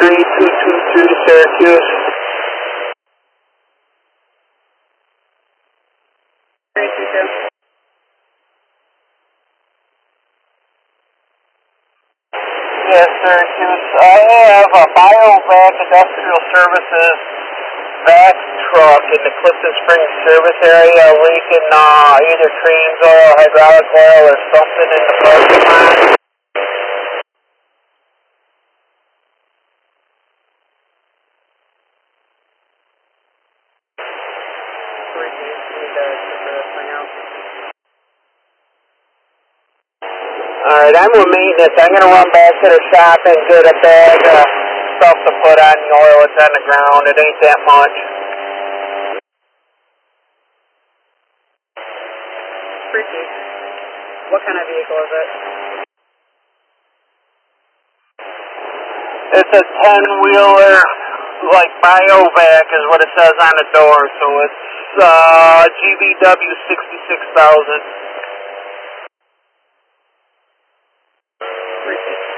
3223 Syracuse. Yes, Syracuse. I have a BioVac Industrial Services vac truck in the Clifton Springs service area leaking either trans oil, hydraulic oil, or something in the parking lot. Alright, I'm with maintenance. I'm going to run back to the shop and get a bag of stuff to put on the oil. It's on the ground. It ain't that much. Appreciate it. What kind of vehicle is it? It's a 10-wheeler, like BioVac is what it says on the door. So it's GVW 66,000. Appreciate it.